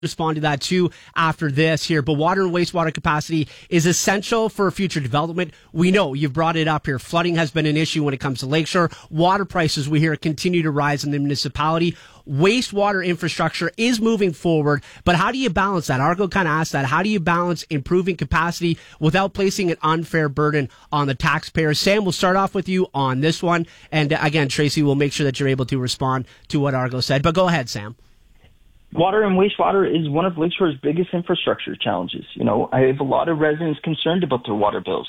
respond to that too after this here. But water and wastewater capacity is essential for future development. We know you've brought it up here. Flooding has been an issue when it comes to Lakeshore. Water prices, we hear, continue to rise in the municipality. Wastewater infrastructure is moving forward, but how do you balance that? Argo kind of asked that. How do you balance improving capacity without placing an unfair burden on the taxpayers? Sam, we'll start off with you on this one. And again, Tracy, we'll make sure that you're able to respond to what Argo said. But go ahead, Sam. Water and wastewater is one of Lakeshore's biggest infrastructure challenges. I have a lot of residents concerned about their water bills.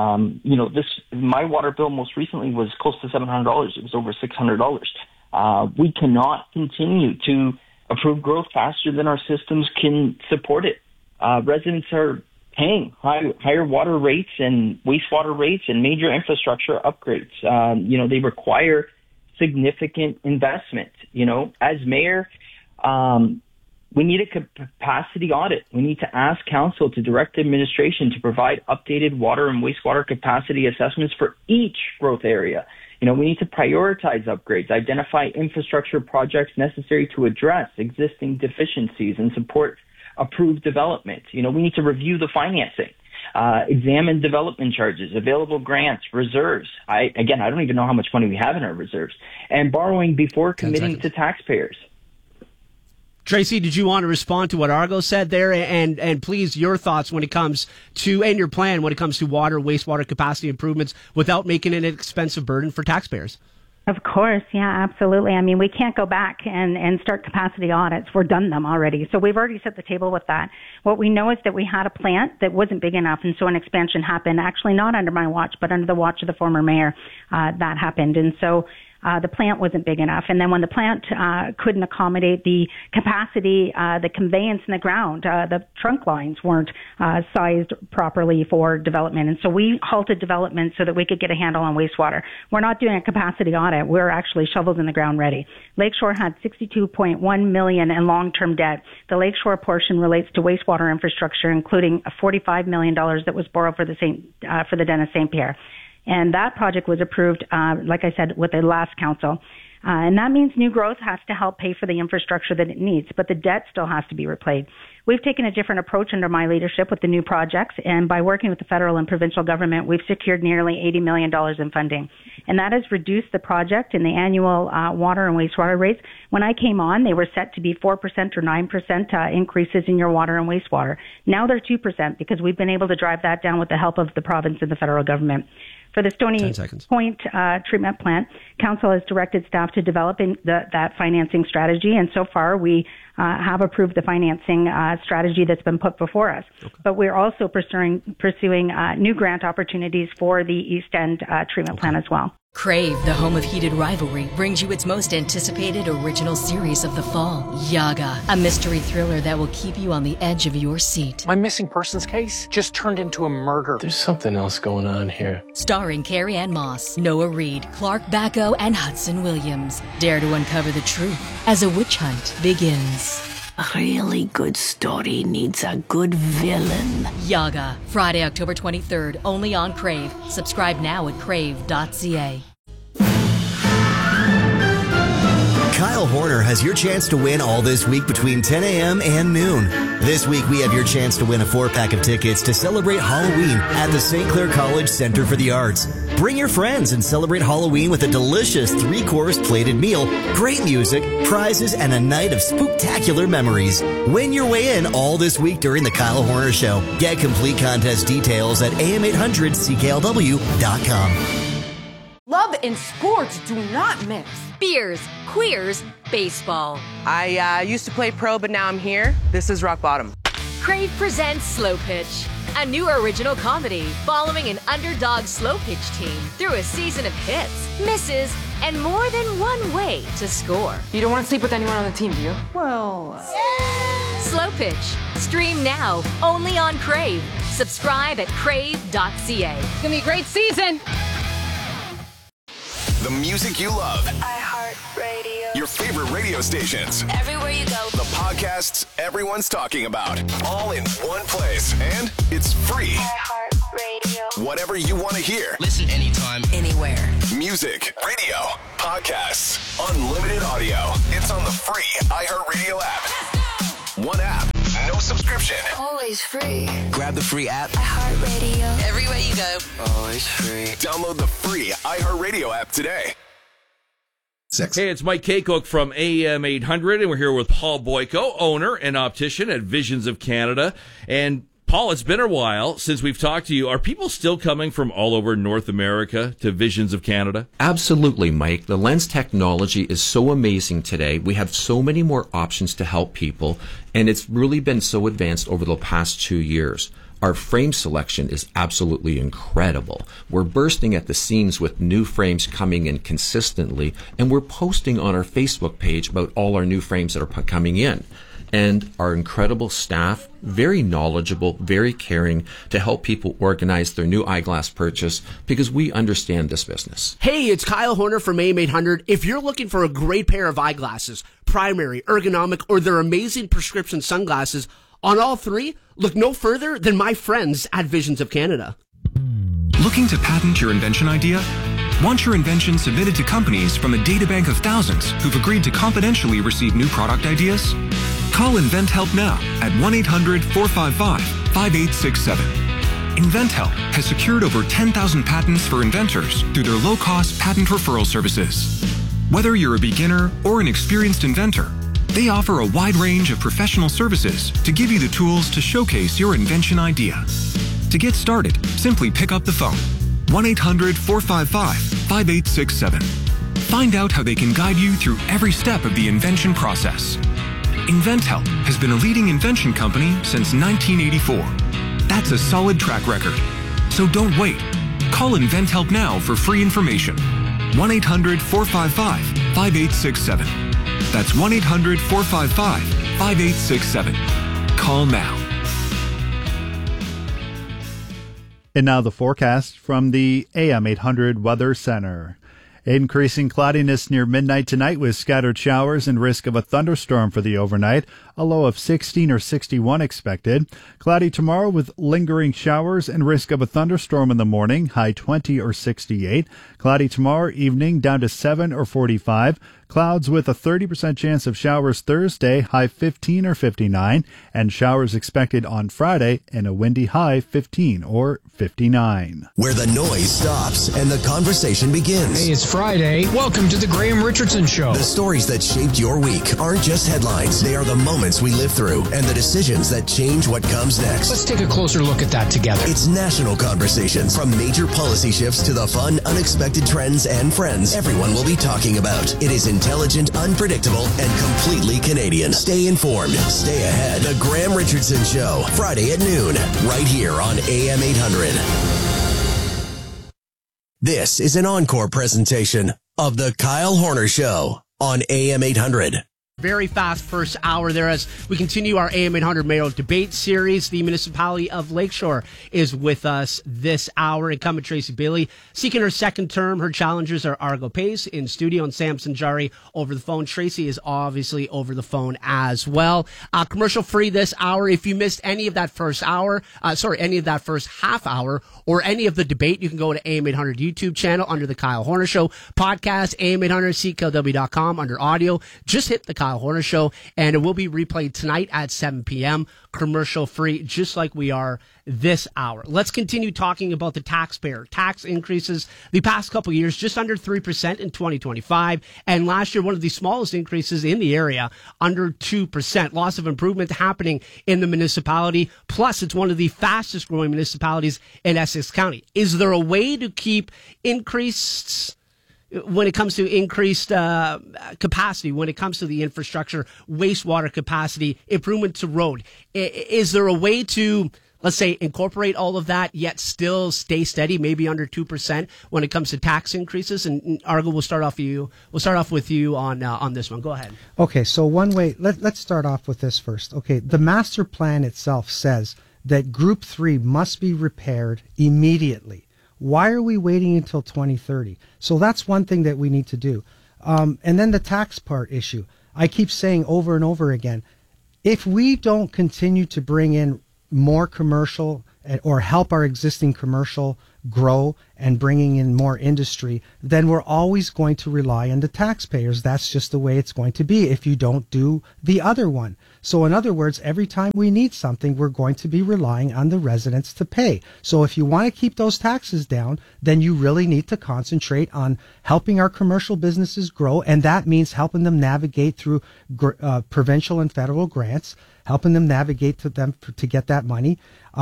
My water bill most recently was close to $700. It was over $600. We cannot continue to approve growth faster than our systems can support it. Residents are paying higher water rates and wastewater rates and major infrastructure upgrades. They require significant investment. As mayor, we need a capacity audit. We need to ask council to direct administration to provide updated water and wastewater capacity assessments for each growth area. We need to prioritize upgrades, identify infrastructure projects necessary to address existing deficiencies and support approved development. We need to review the financing, examine development charges, available grants, reserves. I don't even know how much money we have in our reserves, and borrowing before committing to taxpayers. Tracy, did you want to respond to what Argo said there? And please, your thoughts when it comes to, and your plan when it comes to water, wastewater capacity improvements without making it an expensive burden for taxpayers. Of course. Yeah, absolutely. I mean, we can't go back and start capacity audits. We've done them already. So we've already set the table with that. What we know is that we had a plant that wasn't big enough, and so an expansion happened, actually not under my watch, but under the watch of the former mayor, that happened. And so the plant wasn't big enough. And then when the plant couldn't accommodate the capacity, the conveyance in the ground, the trunk lines weren't sized properly for development. And so we halted development so that we could get a handle on wastewater. We're not doing a capacity audit. We're actually shovels in the ground ready. Lakeshore had $62.1 million in long-term debt. The Lakeshore portion relates to wastewater infrastructure, including $45 million that was borrowed for the Den of St. Pierre. And that project was approved, like I said, with the last council. And that means new growth has to help pay for the infrastructure that it needs, but the debt still has to be repaid. We've taken a different approach under my leadership with the new projects, and by working with the federal and provincial government, we've secured nearly $80 million in funding. And that has reduced the project and the annual water and wastewater rates. When I came on, they were set to be 4% or 9% increases in your water and wastewater. Now they're 2% because we've been able to drive that down with the help of the province and the federal government. For the Stony Point treatment plant, council has directed staff to develop that financing strategy, and so far we have approved the financing strategy that's been put before us. Okay. But we're also pursuing new grant opportunities for the East End treatment plant as well. Crave, the home of heated rivalry, brings you its most anticipated original series of the fall, Yaga, a mystery thriller that will keep you on the edge of your seat. My missing persons case just turned into a murder. There's something else going on here. Starring Carrie-Anne Moss, Noah Reid, Clark Bacco, and Hudson Williams. Dare to uncover the truth as a witch hunt begins. A really good story needs a good villain. Yaga, Friday, October 23rd, only on Crave. Subscribe now at crave.ca. Kyle Horner has your chance to win all this week between 10 a.m. and noon. This week, we have your chance to win a 4-pack of tickets to celebrate Halloween at the St. Clair College Center for the Arts. Bring your friends and celebrate Halloween with a delicious 3-course plated meal, great music, prizes, and a night of spooktacular memories. Win your way in all this week during the Kyle Horner Show. Get complete contest details at am800cklw.com. Love and sports do not mix. Beers, queers, baseball. I used to play pro, but now I'm here. This is rock bottom. Crave presents Slow Pitch, a new original comedy following an underdog slow pitch team through a season of hits, misses, and more than one way to score. You don't want to sleep with anyone on the team, do you? Well... Slow Pitch. Stream now, only on Crave. Subscribe at crave.ca. It's going to be a great season. The music you love. iHeartRadio. Your favorite radio stations. Everywhere you go. The podcasts everyone's talking about. All in one place. And it's free. iHeartRadio. Whatever you want to hear. Listen anytime, anywhere. Music, radio, podcasts, unlimited audio. It's on the free iHeartRadio app. One app, no subscription. Always free. Grab the free app. iHeartRadio. Everywhere you go. Always free. Download the free iHeartRadio app today. Hey, it's Mike Kaycook from AM 800, and we're here with Paul Boyko, owner and optician at Visions of Canada. And Paul, it's been a while since we've talked to you. Are people still coming from all over North America to Visions of Canada? Absolutely, Mike. The lens technology is so amazing today. We have so many more options to help people, and it's really been so advanced over the past 2 years. Our frame selection is absolutely incredible. We're bursting at the seams with new frames coming in consistently, and we're posting on our Facebook page about all our new frames that are coming in. And our incredible staff, very knowledgeable, very caring to help people organize their new eyeglass purchase because we understand this business. Hey, it's Kyle Horner from AM 800. If you're looking for a great pair of eyeglasses, primary, ergonomic, or their amazing prescription sunglasses, on all three, look no further than my friends at Visions of Canada. Looking to patent your invention idea? Want your invention submitted to companies from a databank of thousands who've agreed to confidentially receive new product ideas? Call InventHelp now at 1-800-455-5867. InventHelp has secured over 10,000 patents for inventors through their low-cost patent referral services. Whether you're a beginner or an experienced inventor, they offer a wide range of professional services to give you the tools to showcase your invention idea. To get started, simply pick up the phone, 1-800-455-5867. Find out how they can guide you through every step of the invention process. InventHelp has been a leading invention company since 1984. That's a solid track record. So don't wait. Call InventHelp now for free information. 1-800-455-5867. That's 1-800-455-5867. Call now. And now the forecast from the AM 800 Weather Center. Increasing cloudiness near midnight tonight with scattered showers and risk of a thunderstorm for the overnight. A low of 16 or 61 expected. Cloudy tomorrow with lingering showers and risk of a thunderstorm in the morning. High 20 or 68. Cloudy tomorrow evening down to 7 or 45. Clouds with a 30% chance of showers Thursday, high 15 or 59, and showers expected on Friday and a windy high 15 or 59. Where the noise stops and the conversation begins. Hey, it's Friday. Welcome to the Graham Richardson Show. The stories that shaped your week aren't just headlines. They are the moments we live through and the decisions that change what comes next. Let's take a closer look at that together. It's national conversations. From major policy shifts to the fun, unexpected trends and friends everyone will be talking about. It is intelligent, unpredictable, and completely Canadian. Stay informed. Stay ahead. The Graham Richardson Show, Friday at noon, right here on AM 800. This is an encore presentation of The Kyle Horner Show on AM 800. Very fast first hour there as we continue our AM 800 Mayoral Debate Series. The municipality of Lakeshore is with us this hour. Incumbent Tracy Bailey seeking her second term. Her challengers are Argo Pace in studio and Samson Jari over the phone. Tracy is obviously over the phone as well. Commercial free this hour. If you missed any of that first hour, any of that first half hour or any of the debate, you can go to AM 800 YouTube channel under the Kyle Horner Show podcast, AM800CKLW.com under audio. Just hit the Kyle Horner Show, and it will be replayed tonight at 7 p.m. commercial free, just like we are this hour. Let's continue talking about the taxpayer tax increases the past couple of years, just under 3% in 2025, and last year one of the smallest increases in the area, under 2%. Lots of improvement happening in the municipality, plus it's one of the fastest growing municipalities in Essex County. Is there a way to keep increased when it comes to increased capacity, when it comes to the infrastructure, wastewater capacity, improvement to road? Is there a way to, let's say, incorporate all of that, yet still stay steady, maybe under 2% when it comes to tax increases? And Argo, we'll start off with you on this one. Go ahead. Okay, so one way, let's start off with this first. Okay, the master plan itself says that Group 3 must be repaired immediately. Why are we waiting until 2030? So that's one thing that we need to do. And then the tax part issue. I keep saying over and over again, if we don't continue to bring in more commercial or help our existing commercial grow and bringing in more industry, then we're always going to rely on the taxpayers. That's just the way it's going to be if you don't do the other one. So in other words, every time we need something, we're going to be relying on the residents to pay. So if you want to keep those taxes down, then you really need to concentrate on helping our commercial businesses grow. And that means helping them navigate through provincial and federal grants, helping them navigate to them to get that money.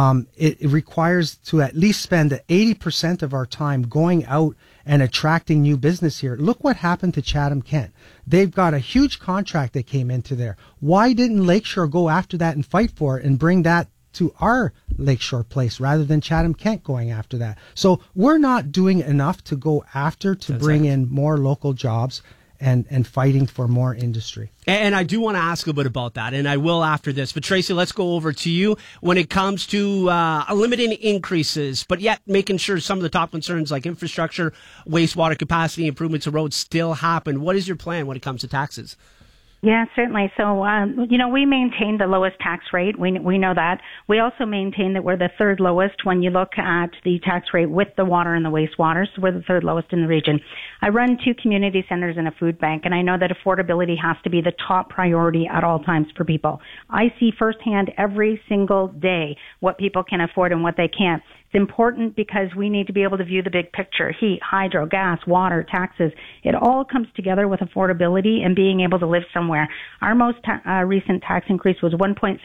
It requires to at least spend 80% of our time going out and attracting new business here. Look what happened to Chatham-Kent. They've got a huge contract that came into there. Why didn't Lakeshore go after that and fight for it and bring that to our Lakeshore place rather than Chatham-Kent going after that? So we're not doing enough to go after to bring in more local jobs and fighting for more industry. And I do want to ask a bit about that, and I will after this. But Tracy, let's go over to you when it comes to limiting increases, but yet making sure some of the top concerns like infrastructure, wastewater capacity, improvements of roads still happen. What is your plan when it comes to taxes? Yeah, certainly. So, we maintain the lowest tax rate. We know that. We also maintain that we're the third lowest when you look at the tax rate with the water and the wastewater. So we're the third lowest in the region. I run 2 community centers and a food bank, and I know that affordability has to be the top priority at all times for people. I see firsthand every single day what people can afford and what they can't. It's important because we need to be able to view the big picture: heat, hydro, gas, water, taxes. It all comes together with affordability and being able to live somewhere. Our most recent tax increase was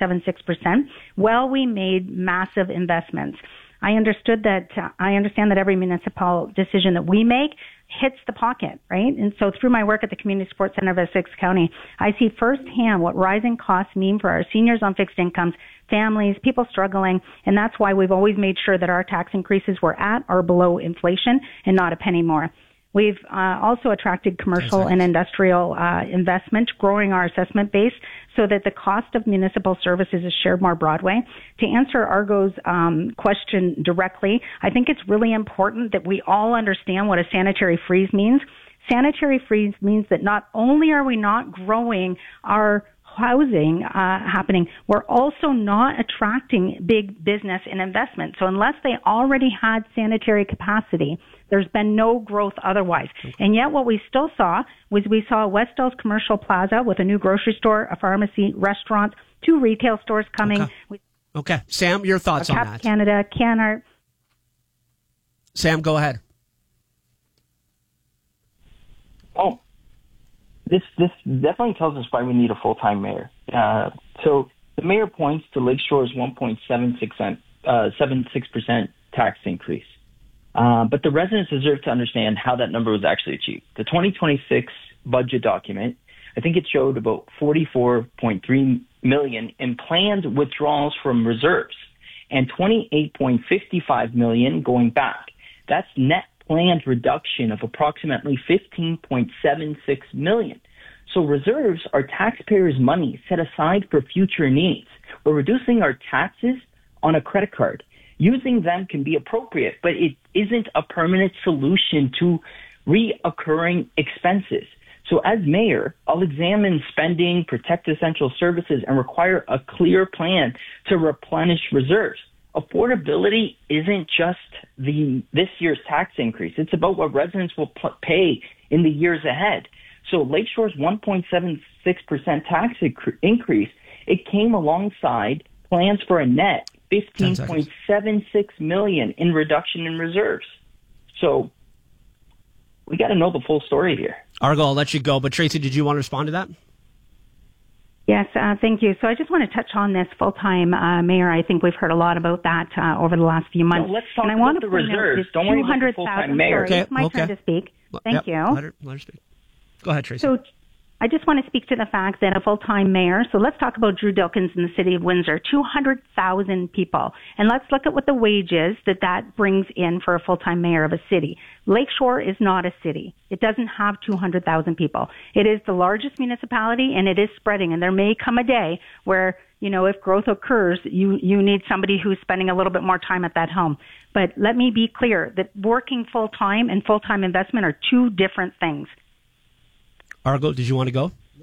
1.76%. Well, we made massive investments. I understand that every municipal decision that we make hits the pocket, right? And so through my work at the Community Support Center of Essex County, I see firsthand what rising costs mean for our seniors on fixed incomes, families, people struggling, and that's why we've always made sure that our tax increases were at or below inflation and not a penny more. We've also attracted commercial and industrial investment, growing our assessment base so that the cost of municipal services is shared more broadly. To answer Argo's question directly, I think it's really important that we all understand what a sanitary freeze means. Sanitary freeze means that not only are we not growing our housing happening, we're also not attracting big business and investment. So unless they already had sanitary capacity, there's been no growth otherwise. And yet what we still saw was we saw West Dells Commercial Plaza with a new grocery store, a pharmacy, restaurants, 2 retail stores coming. Okay. Sam, your thoughts on that? Canada, CanArt. Sam, go ahead. Oh, this definitely tells us why we need a full-time mayor. So the mayor points to Lakeshore's 1.76% tax increase. But the residents deserve to understand how that number was actually achieved. The 2026 budget document, I think it showed about $44.3 million in planned withdrawals from reserves and $28.55 million going back. That's net planned reduction of approximately $15.76 million. So reserves are taxpayers' money set aside for future needs. We're reducing our taxes on a credit card. Using them can be appropriate, but it isn't a permanent solution to reoccurring expenses. So as mayor, I'll examine spending, protect essential services, and require a clear plan to replenish reserves. Affordability isn't just this year's tax increase. It's about what residents will pay in the years ahead. So Lakeshore's 1.76% tax increase, it came alongside plans for a net $15.76 million in reduction in reserves. So we got to know the full story here. Argo, I'll let you go, but Tracy, did you want to respond to that? Yes, thank you. So I just want to touch on this full-time mayor. I think we've heard a lot about that over the last few months. No, let's talk about the reserves. Don't worry about the full-time mayor. Sorry, it's my turn to speak. Thank you. Let her speak. Go ahead, Tracy. So I just want to speak to the fact that a full-time mayor, so let's talk about Drew Dilkins in the city of Windsor, 200,000 people. And let's look at what the wage is that brings in for a full-time mayor of a city. Lakeshore is not a city. It doesn't have 200,000 people. It is the largest municipality, and it is spreading. And there may come a day where, if growth occurs, you need somebody who's spending a little bit more time at that home. But let me be clear that working full-time and full-time investment are 2 different things. Argo, did you want to go?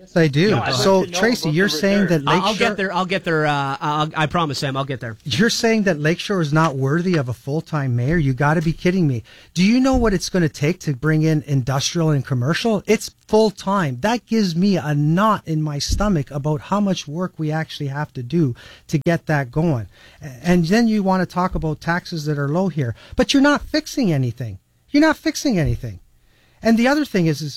Yes, I do. No, so, Tracy, you're saying that Lakeshore... I'll get there. I promise, Sam, I'll get there. You're saying that Lakeshore is not worthy of a full-time mayor? You got to be kidding me. Do you know what it's going to take to bring in industrial and commercial? It's full-time. That gives me a knot in my stomach about how much work we actually have to do to get that going. And then you want to talk about taxes that are low here, but you're not fixing anything. You're not fixing anything. And the other thing is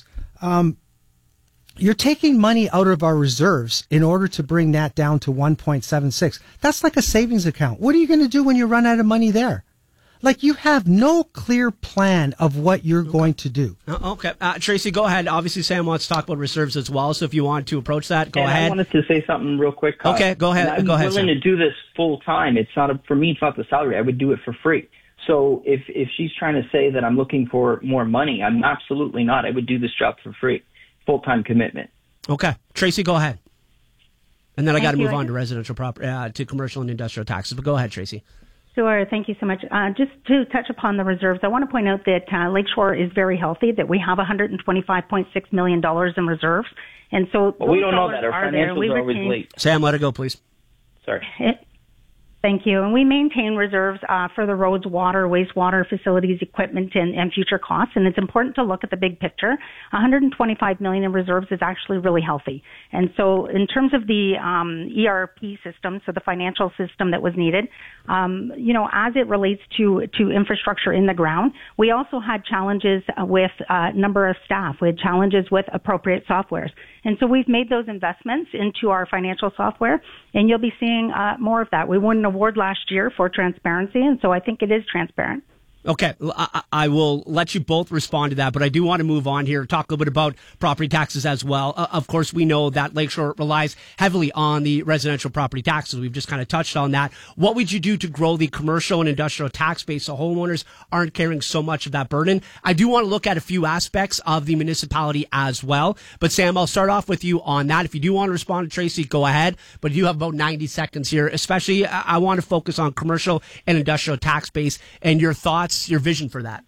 you're taking money out of our reserves in order to bring that down to 1.76. That's like a savings account. What are you going to do when you run out of money there? Like, you have no clear plan of what you're going to do. Okay. Tracy, go ahead. Obviously, Sam wants to talk about reserves as well, so if you want to approach that, go ahead. I wanted to say something real quick. Okay, go ahead. I'm willing to do this full time. It's not for me, it's not the salary. I would do it for free. So if she's trying to say that I'm looking for more money, I'm absolutely not. I would do this job for free. Full-time commitment. Okay. Tracy, go ahead. And then I got to move on to residential property, to commercial and industrial taxes. But go ahead, Tracy. Sure. Thank you so much. Just to touch upon the reserves, I want to point out that Lakeshore is very healthy, that we have $125.6 million in reserves. And so we don't know that. Our financials are always late. Sam, let it go, please. Sorry. Thank you. And we maintain reserves for the roads, water, wastewater facilities, equipment, and future costs. And it's important to look at the big picture. $125 million in reserves is actually really healthy. And so in terms of the ERP system, so the financial system that was needed, as it relates to infrastructure in the ground, we also had challenges with number of staff. We had challenges with appropriate softwares. And so we've made those investments into our financial software, and you'll be seeing more of that. We won an award last year for transparency, and so I think it is transparent. Okay, I will let you both respond to that, but I do want to move on here, talk a little bit about property taxes as well. Of course, we know that Lakeshore relies heavily on the residential property taxes. We've just kind of touched on that. What would you do to grow the commercial and industrial tax base so homeowners aren't carrying so much of that burden? I do want to look at a few aspects of the municipality as well, but Sam, I'll start off with you on that. If you do want to respond to Tracy, go ahead, but you have about 90 seconds here. Especially, I want to focus on commercial and industrial tax base and your thoughts, your vision for that.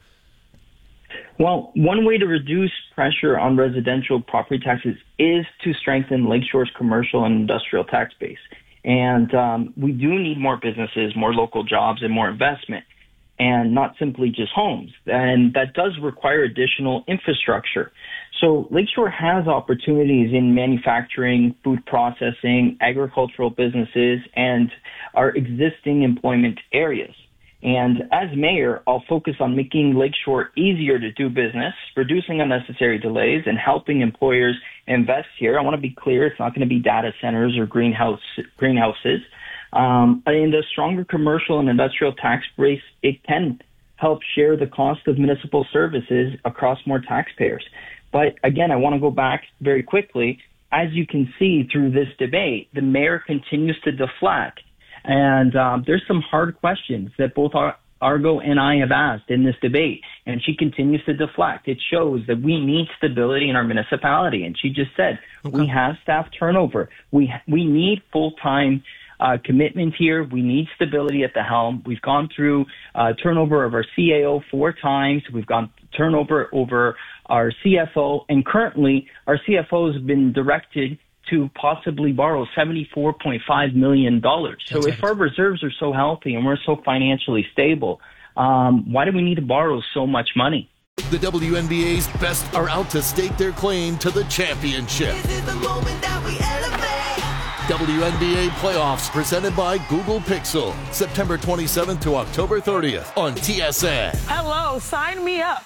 Well, one way to reduce pressure on residential property taxes is to strengthen Lakeshore's commercial and industrial tax base. And we do need more businesses, more local jobs, and more investment, and not simply just homes. And that does require additional infrastructure. So Lakeshore has opportunities in manufacturing, food processing, agricultural businesses, and our existing employment areas. And as mayor, I'll focus on making Lakeshore easier to do business, reducing unnecessary delays, and helping employers invest here. I want to be clear, it's not going to be data centers or greenhouses. In the stronger commercial and industrial tax base, it can help share the cost of municipal services across more taxpayers. But again, I want to go back very quickly. As you can see through this debate, the mayor continues to deflect. And there's some hard questions that both Argo and I have asked in this debate, and she continues to deflect. It shows that we need stability in our municipality. And she just said, we have staff turnover. We need full-time commitment here. We need stability at the helm. We've gone through turnover of our CAO 4 times. We've gone turnover over our CFO, and currently our CFO has been directed to possibly borrow $74.5 million. So if our reserves are so healthy and we're so financially stable, why do we need to borrow so much money? The WNBA's best are out to stake their claim to the championship. This is the moment that we elevate. WNBA playoffs presented by Google Pixel. September 27th to October 30th on TSN. Hello, sign me up.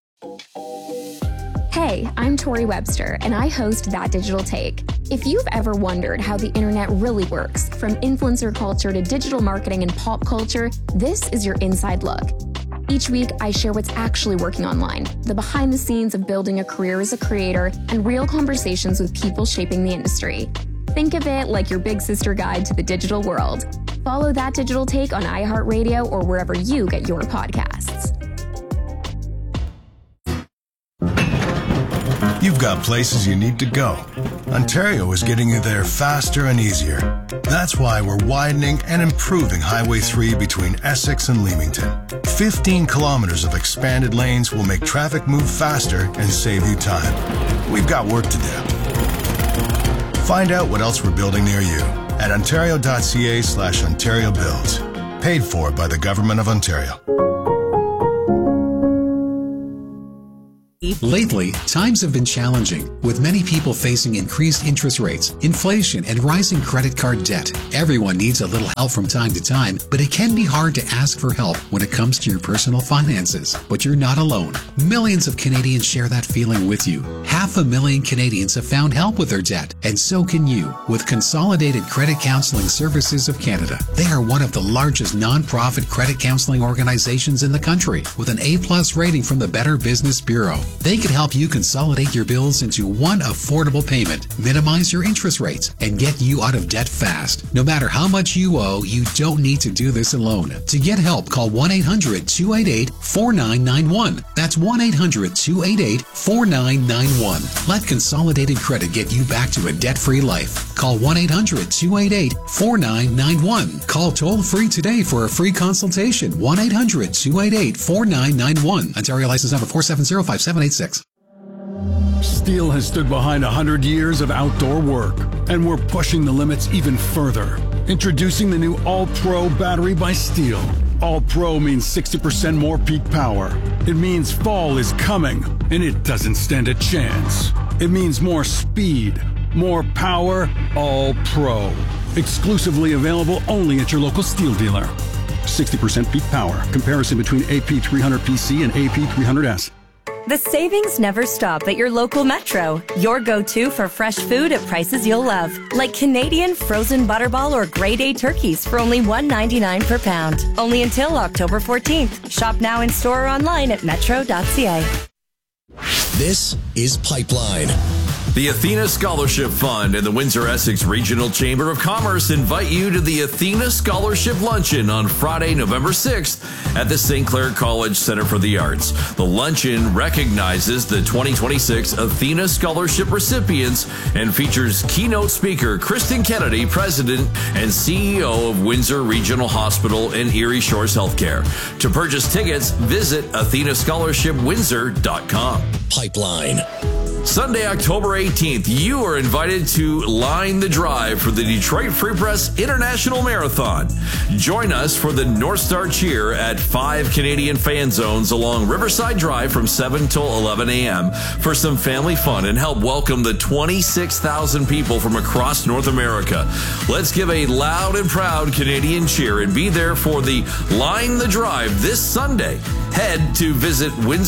Hey, I'm Tori Webster, and I host That Digital Take. If you've ever wondered how the internet really works, from influencer culture to digital marketing and pop culture, this is your inside look. Each week, I share what's actually working online, the behind the scenes of building a career as a creator, and real conversations with people shaping the industry. Think of it like your big sister guide to the digital world. Follow That Digital Take on iHeartRadio or wherever you get your podcasts. You've got places you need to go. Ontario is getting you there faster and easier. That's why we're widening and improving Highway 3 between Essex and Leamington. 15 kilometers of expanded lanes will make traffic move faster and save you time. We've got work to do. Find out what else we're building near you at ontario.ca/Ontario Builds. Paid for by the Government of Ontario. Lately, times have been challenging, with many people facing increased interest rates, inflation, and rising credit card debt. Everyone needs a little help from time to time, but it can be hard to ask for help when it comes to your personal finances. But you're not alone. Millions of Canadians share that feeling with you. 500,000 Canadians have found help with their debt, and so can you with Consolidated Credit Counseling Services of Canada. They are one of the largest non-profit credit counseling organizations in the country, with an A+ rating from the Better Business Bureau. They can help you consolidate your bills into one affordable payment, minimize your interest rates, and get you out of debt fast. No matter how much you owe, you don't need to do this alone. To get help, call 1-800-288-4991. That's 1-800-288-4991. Let Consolidated Credit get you back to a debt-free life. Call 1-800-288-4991. Call toll-free today for a free consultation. 1-800-288-4991. Ontario license number 4705786. Steel has stood behind 100 years of outdoor work, and we're pushing the limits even further. Introducing the new All-Pro battery by Steel. All-Pro means 60% more peak power. It means fall is coming, and it doesn't stand a chance. It means more speed, more power, All-Pro. Exclusively available only at your local Steel dealer. 60% peak power. Comparison between AP300PC and AP300S. The savings never stop at your local Metro. Your go-to for fresh food at prices you'll love. Like Canadian frozen butterball or grade A turkeys for only $1.99 per pound. Only until October 14th. Shop now in store or online at metro.ca. This is Pipeline. The Athena Scholarship Fund and the Windsor-Essex Regional Chamber of Commerce invite you to the Athena Scholarship Luncheon on Friday, November 6th at the St. Clair College Center for the Arts. The luncheon recognizes the 2026 Athena Scholarship recipients and features keynote speaker Kristen Kennedy, President and CEO of Windsor Regional Hospital and Erie Shores Healthcare. To purchase tickets, visit AthenaScholarshipWindsor.com. Pipeline. Sunday, October 18th, you are invited to line the drive for the Detroit Free Press International Marathon. Join us for the North Star Cheer at 5 Canadian fan zones along Riverside Drive from 7 till 11 a.m. for some family fun and help welcome the 26,000 people from across North America. Let's give a loud and proud Canadian cheer and be there for the Line the Drive this Sunday. Head to visit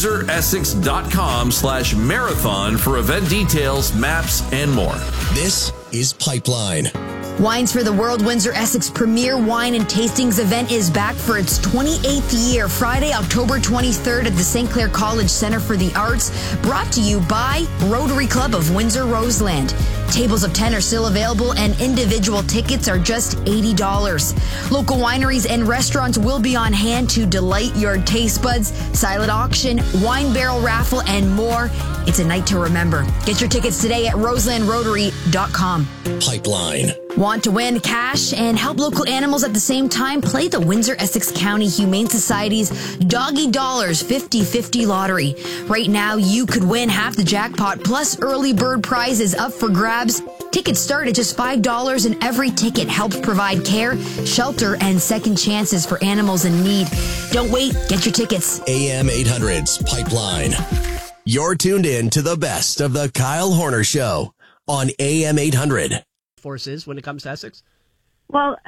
windsoressex.com/marathon for event details, maps, and more. This is Pipeline. Wines for the World Windsor-Essex premier wine and tastings event is back for its 28th year, Friday, October 23rd at the St. Clair College Center for the Arts, brought to you by Rotary Club of Windsor-Roseland. Tables of 10 are still available and individual tickets are just $80. Local wineries and restaurants will be on hand to delight your taste buds, silent auction, wine barrel raffle, and more. It's a night to remember. Get your tickets today at roselandrotary.com. Pipeline. Want to win cash and help local animals at the same time? Play the Windsor-Essex County Humane Society's Doggy Dollars 50-50 lottery. Right now, you could win half the jackpot plus early bird prizes up for grabs. Tickets start at just $5 and every ticket helps provide care, shelter, and second chances for animals in need. Don't wait. Get your tickets. AM 800's Pipeline. You're tuned in to the best of the Kyle Horner Show on AM 800. Forces when it comes to Essex? Well,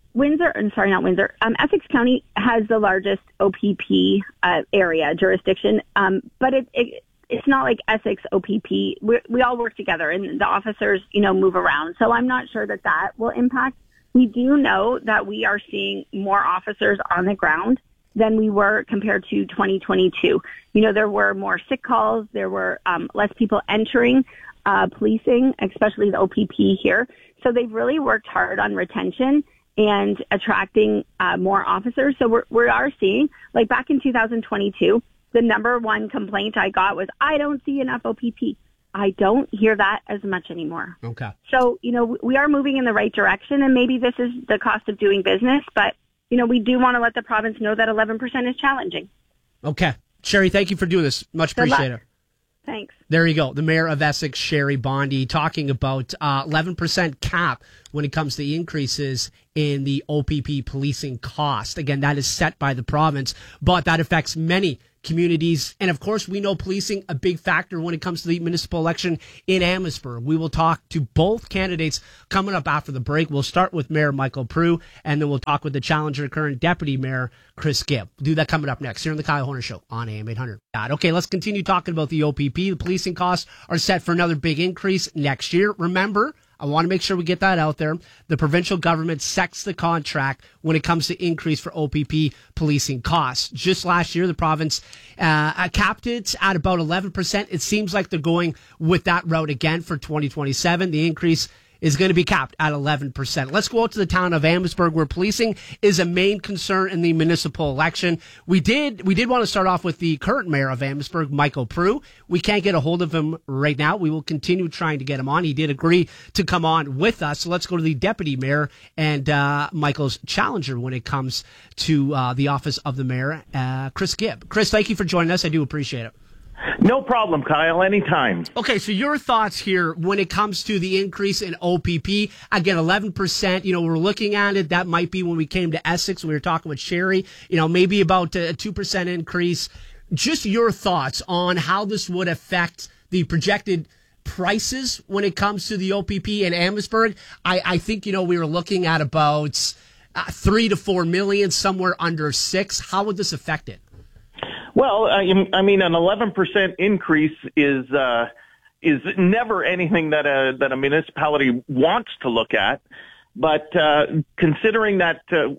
Essex County has the largest OPP area jurisdiction, but it's not like Essex OPP. We all work together, and the officers, move around. So I'm not sure that will impact. We do know that we are seeing more officers on the ground than we were compared to 2022. There were more sick calls. There were less people entering policing, especially the OPP here. So they've really worked hard on retention and attracting more officers. So we are seeing, like back in 2022, the number one complaint I got was, I don't see enough OPP. I don't hear that as much anymore. Okay. So, we are moving in the right direction, and maybe this is the cost of doing business, but, we do want to let the province know that 11% is challenging. Okay. Sherry, thank you for doing this. Much appreciated. Thanks. There you go. The mayor of Essex, Sherry Bondi, talking about 11% cap when it comes to the increases in the OPP policing cost. Again, that is set by the province, but that affects many communities. And of course, we know policing a big factor when it comes to the municipal election in Amherstburg. We will talk to both candidates coming up after the break. We'll start with Mayor Michael Proulx, and then we'll talk with the challenger current Deputy Mayor Chris Gibb. We'll do that coming up next here on the Kyle Horner Show on AM 800. Okay, let's continue talking about the OPP. The policing costs are set for another big increase next year. Remember, I want to make sure we get that out there. The provincial government sets the contract when it comes to increase for OPP policing costs. Just last year, the province capped it at about 11%. It seems like they're going with that route again for 2027. The increase is going to be capped at 11%. Let's go out to the town of Amherstburg, where policing is a main concern in the municipal election. We did want to start off with the current mayor of Amherstburg, Michael Proulx. We can't get a hold of him right now. We will continue trying to get him on. He did agree to come on with us. So let's go to the deputy mayor and Michael's challenger when it comes to the office of the mayor, Chris Gibb. Chris, thank you for joining us. I do appreciate it. No problem, Kyle. Anytime. Okay, so your thoughts here when it comes to the increase in OPP. Again, 11%, we're looking at it. That might be when we came to Essex. We were talking with Sherry, maybe about a 2% increase. Just your thoughts on how this would affect the projected prices when it comes to the OPP in Amherstburg. I think, we were looking at about 3 to 4 million, somewhere under 6. How would this affect it? Well, I mean, an 11% increase is never anything that a municipality wants to look at. But considering that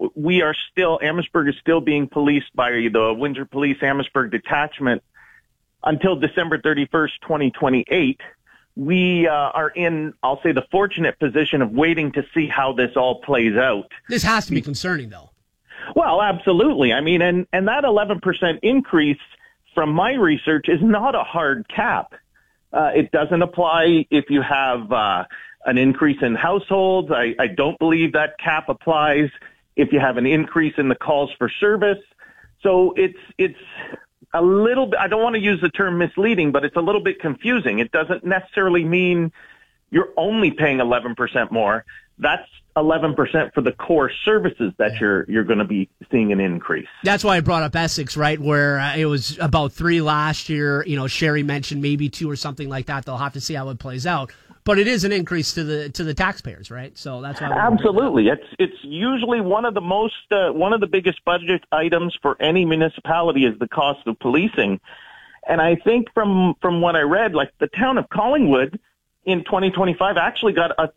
Amherstburg is still being policed by the Windsor Police Amherstburg Detachment until December 31st, 2028, we are in, I'll say, the fortunate position of waiting to see how this all plays out. This has to be concerning, though. Well, absolutely. I mean, and that 11% increase from my research is not a hard cap. It doesn't apply if you have an increase in households. I don't believe that cap applies if you have an increase in the calls for service. So it's a little bit, I don't want to use the term misleading, but it's a little bit confusing. It doesn't necessarily mean you're only paying 11% more. That's 11% for the core services that you're going to be seeing an increase. That's why I brought up Essex, right, where it was about 3 last year. Sherry mentioned maybe 2 or something like that. They'll have to see how it plays out. But it is an increase to the taxpayers, right? So that's why. Absolutely, it's usually one of the biggest budget items for any municipality is the cost of policing, and I think from what I read, like the town of Collingwood in 2025 actually got a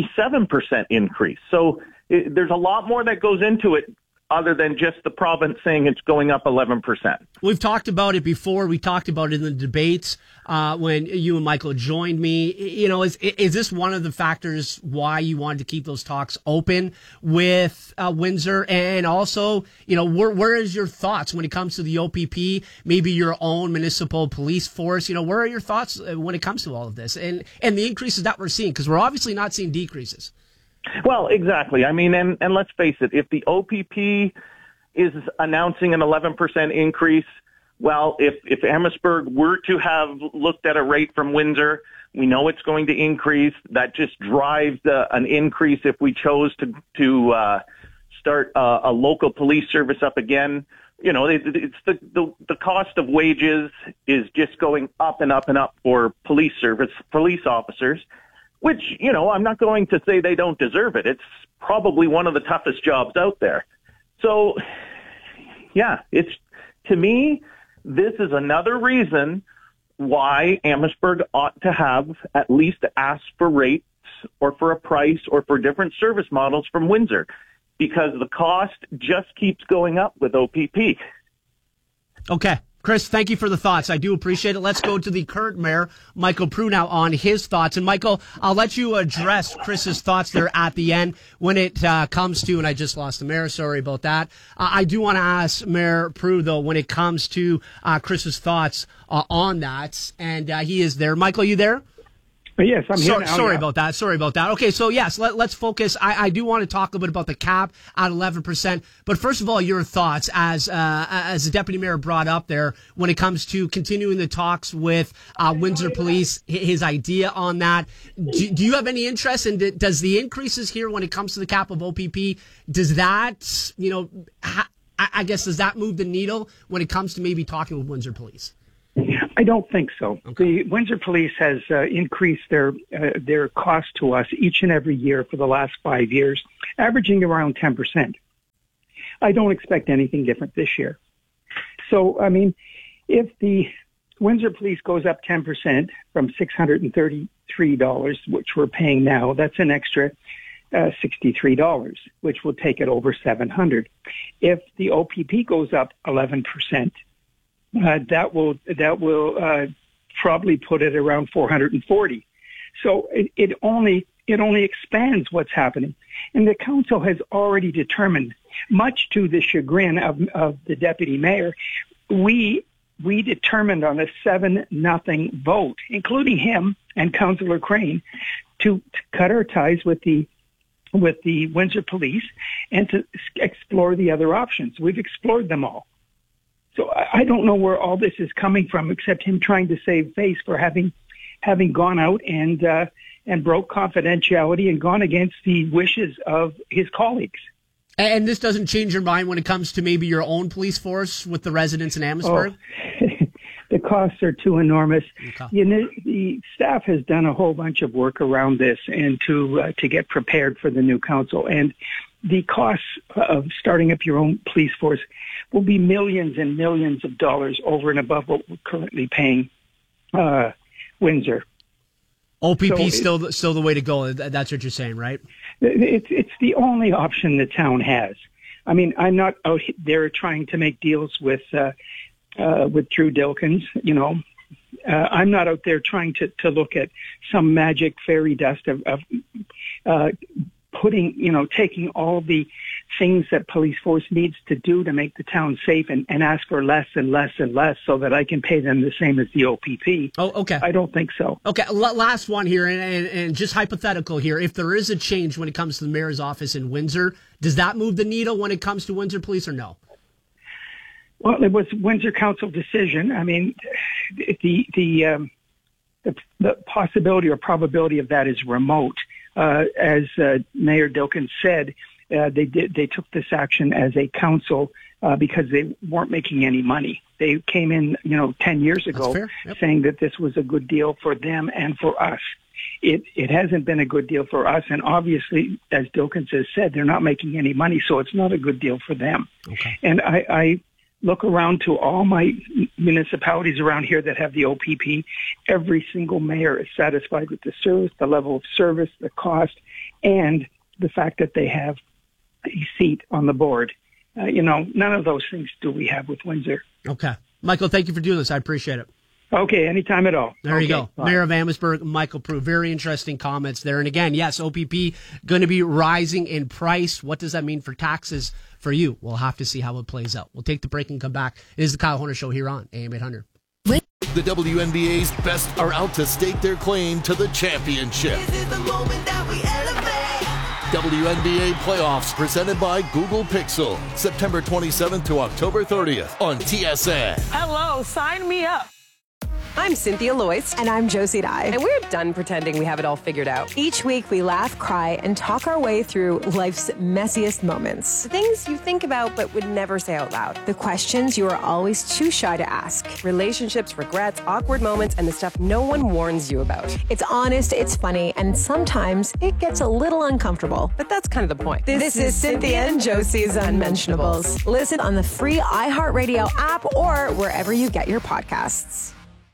37% increase. So there's a lot more that goes into it other than just the province saying it's going up 11%. We've talked about it before. We talked about it in the debates when you and Michael joined me. Is this one of the factors why you wanted to keep those talks open with Windsor? And also, where is your thoughts when it comes to the OPP, maybe your own municipal police force? Where are your thoughts when it comes to all of this and the increases that we're seeing? Because we're obviously not seeing decreases. Well, exactly. I mean, and let's face it, if the OPP is announcing an 11% increase, well, if Amherstburg were to have looked at a rate from Windsor, we know it's going to increase. That just drives an increase if we chose to start a local police service up again. It's the cost of wages is just going up and up and up for police officers. Which, I'm not going to say they don't deserve it. It's probably one of the toughest jobs out there. So, yeah, to me, this is another reason why Amherstburg ought to have at least asked for rates or for a price or for different service models from Windsor, because the cost just keeps going up with OPP. Okay. Chris, thank you for the thoughts. I do appreciate it. Let's go to the current mayor, Michael Proulx, now on his thoughts. And Michael, I'll let you address Chris's thoughts there at the end when it comes to, and I just lost the mayor, sorry about that. I do want to ask Mayor Proulx, though, when it comes to Chris's thoughts on that. And he is there. Michael, you there? Yes, I'm here now. Sorry about that. Okay, so yes, let's focus. I do want to talk a little bit about the cap at 11%. But first of all, your thoughts as the deputy mayor brought up there when it comes to continuing the talks with Windsor Police, his idea on that. Do you have any interest in does the increases here when it comes to the cap of OPP, does that, I guess, does that move the needle when it comes to maybe talking with Windsor Police? I don't think so. Okay. The Windsor Police has increased their cost to us each and every year for the last 5 years, averaging around 10%. I don't expect anything different this year. So, I mean, if the Windsor Police goes up 10% from $633, which we're paying now, that's an extra $63, which will take it over $700. If the OPP goes up 11%, that will probably put it around 440. So it only expands what's happening, and the council has already determined, much to the chagrin of the deputy mayor, we determined on a 7-0 vote, including him and Councillor Crane, to cut our ties with the Windsor Police and to explore the other options. We've explored them all. So I don't know where all this is coming from, except him trying to save face for having gone out and broke confidentiality and gone against the wishes of his colleagues. And this doesn't change your mind when it comes to maybe your own police force with the residents in Amherstburg? The costs are too enormous. Okay. The staff has done a whole bunch of work around this and to get prepared for the new council. And the costs of starting up your own police force will be millions and millions of dollars over and above what we're currently paying Windsor. OPP still the way to go. That's what you're saying, right? It's the only option the town has. I mean, I'm not out there trying to make deals with Drew Dilkins. I'm not out there trying to look at some magic fairy dust of taking all the things that police force needs to do to make the town safe and ask for less and less and less so that I can pay them the same as the OPP. Oh, okay. I don't think so. Okay, last one here, and just hypothetical here. If there is a change when it comes to the mayor's office in Windsor, does that move the needle when it comes to Windsor Police or no? Well, it was Windsor Council decision. I mean, the possibility or probability of that is remote. As Mayor Dilkins said, they took this action as a council because they weren't making any money. They came in, 10 years ago saying that this was a good deal for them and for us. It hasn't been a good deal for us, and obviously, as Dilkins has said, they're not making any money, so it's not a good deal for them. Okay. And I look around to all my municipalities around here that have the OPP. Every single mayor is satisfied with the service, the level of service, the cost, and the fact that they have a seat on the board. None of those things do we have with Windsor. Okay. Michael, thank you for doing this. I appreciate it. Okay, anytime at all. There you go. Bye. Mayor of Amherstburg, Michael Proulx. Very interesting comments there. And again, yes, OPP going to be rising in price. What does that mean for taxes for you? We'll have to see how it plays out. We'll take the break and come back. It is the Kyle Horner Show here on AM 800. The WNBA's best are out to stake their claim to the championship. This is the moment that we elevate. WNBA playoffs presented by Google Pixel. September 27th to October 30th on TSN. Hello, sign me up. I'm Cynthia Loyce. And I'm Josie Dye. And we're done pretending we have it all figured out. Each week we laugh, cry, and talk our way through life's messiest moments. The things you think about but would never say out loud. The questions you are always too shy to ask. Relationships, regrets, awkward moments, and the stuff no one warns you about. It's honest, it's funny, and sometimes it gets a little uncomfortable. But that's kind of the point. This is Cynthia and Josie's Unmentionables. Listen on the free iHeartRadio app or wherever you get your podcasts.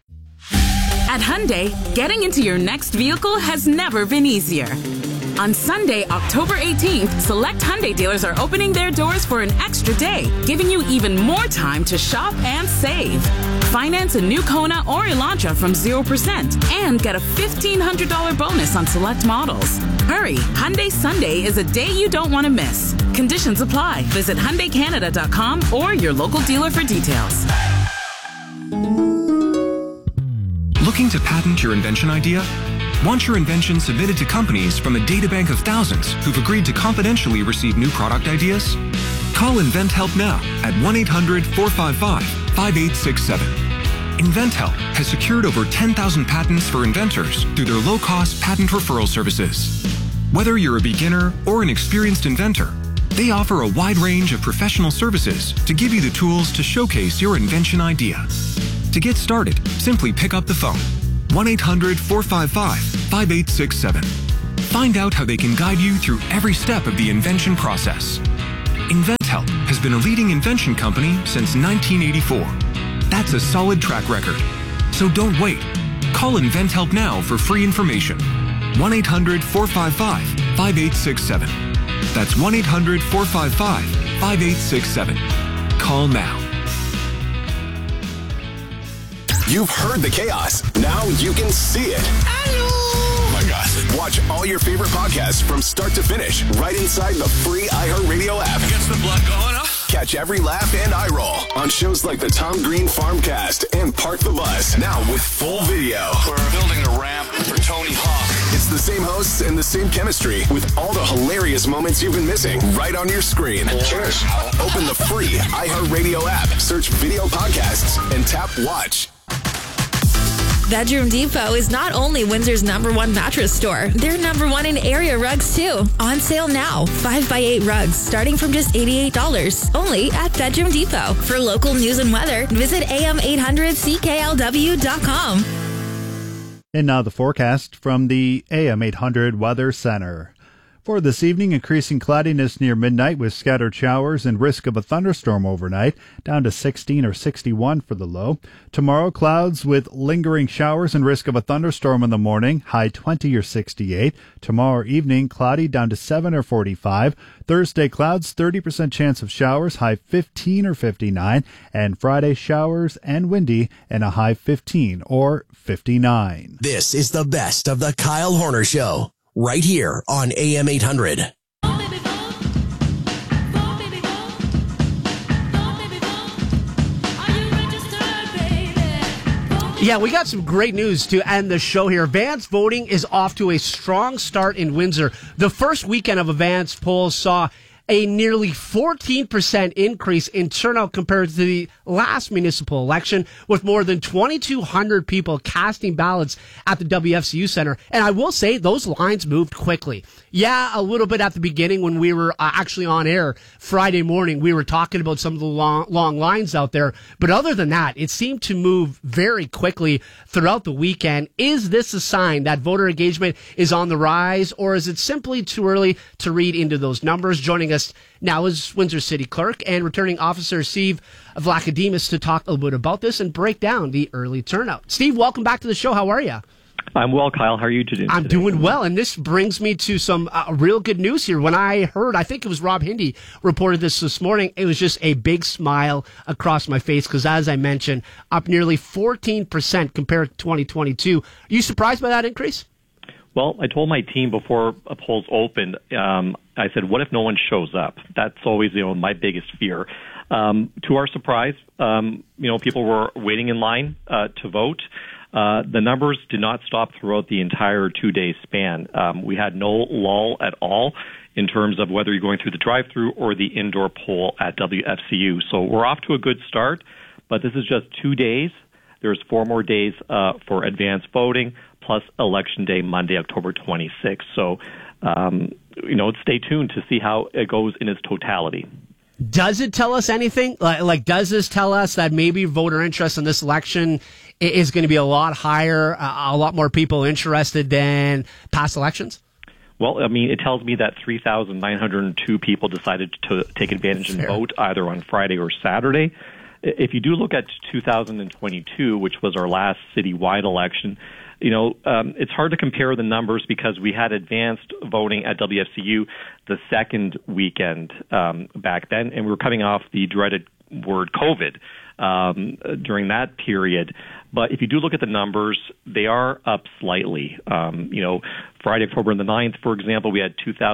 At Hyundai, getting into your next vehicle has never been easier. On Sunday, October 18th, select Hyundai dealers are opening their doors for an extra day, giving you even more time to shop and save. Finance a new Kona or Elantra from 0% and get a $1,500 bonus on select models. Hurry, Hyundai Sunday is a day you don't want to miss. Conditions apply. Visit HyundaiCanada.com or your local dealer for details. Looking to patent your invention idea? Want your invention submitted to companies from a databank of thousands who've agreed to confidentially receive new product ideas? Call InventHelp now at 1-800-455-5867. InventHelp has secured over 10,000 patents for inventors through their low-cost patent referral services. Whether you're a beginner or an experienced inventor, they offer a wide range of professional services to give you the tools to showcase your invention idea. To get started, simply pick up the phone. 1-800-455-5867. Find out how they can guide you through every step of the invention process. InventHelp has been a leading invention company since 1984. That's a solid track record. So don't wait. Call InventHelp now for free information. 1-800-455-5867. That's 1-800-455-5867. Call now. You've heard the chaos. Now you can see it. Oh my gosh. Watch all your favorite podcasts from start to finish right inside the free iHeartRadio app. Gets the blood going, huh? Catch every laugh and eye roll on shows like the Tom Green Farmcast and Park the Bus. Now with full video. We're building a ramp for Tony Hawk. It's the same hosts and the same chemistry with all the hilarious moments you've been missing right on your screen. Cheers. Open the free iHeartRadio app, search video podcasts, and tap watch. Bedroom Depot is not only Windsor's #1 mattress store, they're #1 in area rugs too. On sale now, 5x8 rugs starting from just $88. Only at Bedroom Depot. For local news and weather, visit am800cklw.com. And now the forecast from the AM 800 Weather Center. For this evening, increasing cloudiness near midnight with scattered showers and risk of a thunderstorm overnight, down to 16 or 61 for the low. Tomorrow, clouds with lingering showers and risk of a thunderstorm in the morning, high 20 or 68. Tomorrow evening, cloudy, down to 7 or 45. Thursday, clouds, 30% chance of showers, high 15 or 59. And Friday, showers and windy, and a high 15 or 59. This is the best of the Kyle Horner Show, right here on AM 800. Yeah, we got some great news to end the show here. Advance voting is off to a strong start in Windsor. The first weekend of advance polls saw a nearly 14% increase in turnout compared to the last municipal election, with more than 2,200 people casting ballots at the WFCU Center. And I will say those lines moved quickly. Yeah, a little bit at the beginning when we were actually on air Friday morning, we were talking about some of the long lines out there. But other than that, it seemed to move very quickly throughout the weekend. Is this a sign that voter engagement is on the rise, or is it simply too early to read into those numbers? Joining us now is Windsor City Clerk and Returning Officer Steve Vlachodemus to talk a little bit about this and break down the early turnout. Steve, welcome back to the show. How are you? I'm well, Kyle. How are you today? I'm doing well, and this brings me to some real good news here. When I heard, I think it was Rob Hindy reported this morning, it was just a big smile across my face because, as I mentioned, up nearly 14% compared to 2022. Are you surprised by that increase? Well, I told my team before polls opened, I said, what if no one shows up? That's always, my biggest fear. To our surprise, people were waiting in line to vote. The numbers did not stop throughout the entire 2-day span. We had no lull at all in terms of whether you're going through the drive-through or the indoor poll at WFCU. So we're off to a good start, but this is just 2 days. There's 4 more days for advanced voting, plus Election Day, Monday, October 26th. So, stay tuned to see how it goes in its totality. Does it tell us anything? Like, does this tell us that maybe voter interest in this election is going to be a lot higher, a lot more people interested than past elections? Well, it tells me that 3,902 people decided to take advantage and vote either on Friday or Saturday. If you do look at 2022, which was our last citywide election, it's hard to compare the numbers because we had advanced voting at WFCU the second weekend back then, and we were coming off the dreaded word COVID during that period. But if you do look at the numbers, they are up slightly. Friday, October the 9th, for example, we had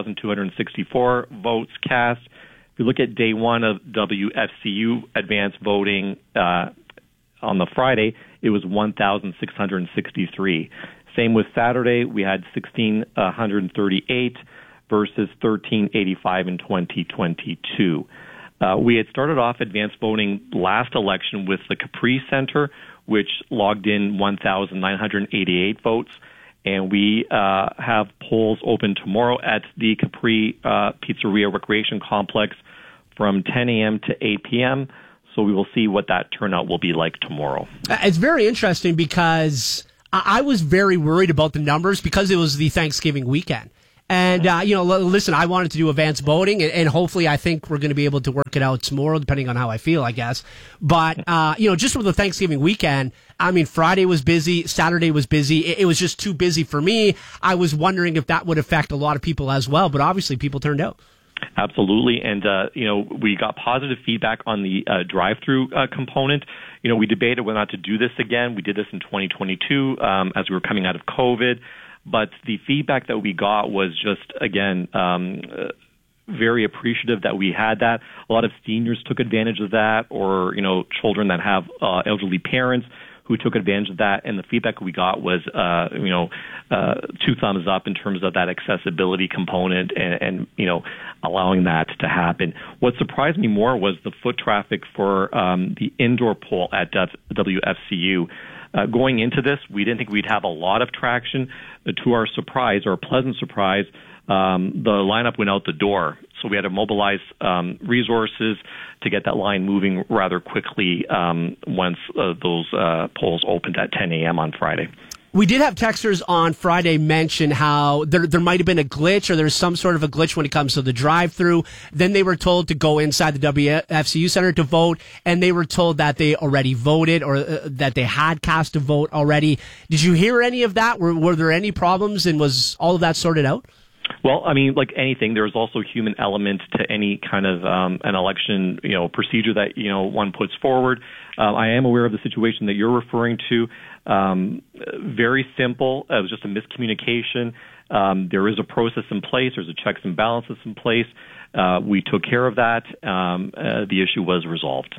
2,264 votes cast. If you look at day one of WFCU advanced voting on the Friday, it was 1,663. Same with Saturday. We had 1,638 versus 1,385 in 2022. We had started off advanced voting last election with the Capri Center, which logged in 1,988 votes. And we have polls open tomorrow at the Capri Pizzeria Recreation Complex from 10 a.m. to 8 p.m., so we will see what that turnout will be like tomorrow. It's very interesting because I was very worried about the numbers because it was the Thanksgiving weekend. And, listen, I wanted to do advanced voting, and hopefully I think we're going to be able to work it out tomorrow, depending on how I feel, I guess. But, just with the Thanksgiving weekend, I mean, Friday was busy, Saturday was busy. It was just too busy for me. I was wondering if that would affect a lot of people as well, but obviously people turned out. Absolutely. And, we got positive feedback on the drive-through component. We debated whether or not to do this again. We did this in 2022 as we were coming out of COVID. But the feedback that we got was just, again, very appreciative that we had that. A lot of seniors took advantage of that, or, children that have elderly parents who took advantage of that. And the feedback we got was, 2 thumbs up in terms of that accessibility component and allowing that to happen. What surprised me more was the foot traffic for the indoor poll at WFCU. Going into this, we didn't think we'd have a lot of traction. To our surprise, or pleasant surprise, the lineup went out the door. So we had to mobilize resources to get that line moving rather quickly once those polls opened at 10 a.m. on Friday. We did have texters on Friday mention how there might have been a glitch, or there's some sort of a glitch when it comes to the drive-through. Then they were told to go inside the WFCU Center to vote, and they were told that they already voted, or that they had cast a vote already. Did you hear any of that? Were there any problems, and was all of that sorted out? Well, I mean, like anything, there's also a human element to any kind of an election, procedure that, one puts forward. I am aware of the situation that you're referring to. Very simple. It was just a miscommunication. There is a process in place. There's a checks and balances in place. We took care of that. The issue was resolved.